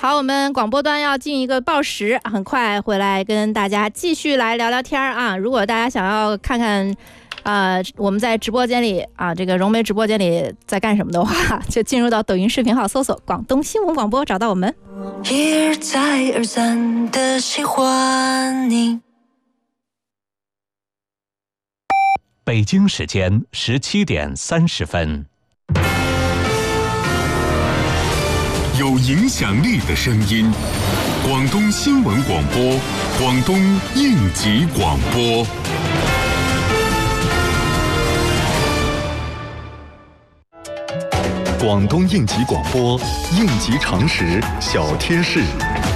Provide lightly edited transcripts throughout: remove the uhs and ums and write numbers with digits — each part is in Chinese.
好，我们广播端要进一个报时，很快回来跟大家继续来聊聊天啊。如果大家想要看看我们在直播间里啊，这个融媒直播间里在干什么的话，就进入到抖音视频号搜索广东新闻广播，找到我们。 一而再而三的喜欢你。 北京时间17点30分。 有影响力的声音，广东新闻广播，广东应急广播。 广东应急广播，应急常识小贴士。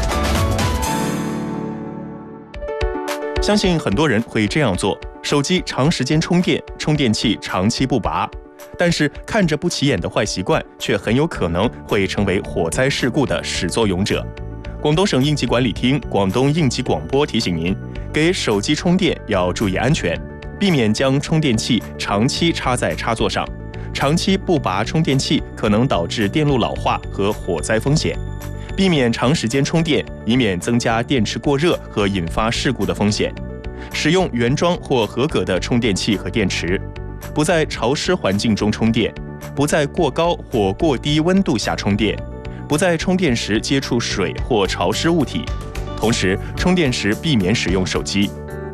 相信很多人会这样做：手机长时间充电，充电器长期不拔。但是看着不起眼的坏习惯，却很有可能会成为火灾事故的始作俑者。广东省应急管理厅、广东应急广播提醒您，给手机充电要注意安全，避免将充电器长期插在插座上。长期不拔充电器可能导致电路老化和火灾风险。避免长时间充电，以免增加电池过热和引发事故的风险。使用原装或合格的充电器和电池。不在潮湿环境中充电，不在过高或过低温度下充电，不在充电时接触水或潮湿物体。同時，充電時避免使用手機。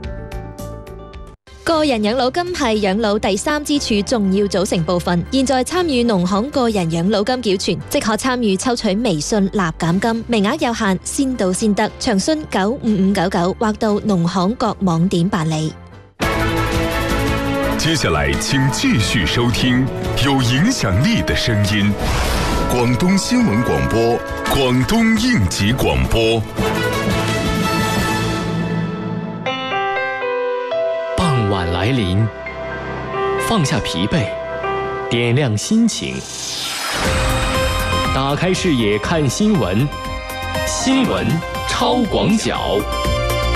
個人養老金係養老第三支柱重要組成部分。現在參與農行個人養老金繳存，即可參與抽取微信立減金，名額有限，先到先得。詳詢95599或到農行各網點辦理。 接下来，请继续收听有影响力的声音——广东新闻广播、广东应急广播。 傍晚来临，放下疲惫，点亮心情，打开视野看新闻，新闻超广角。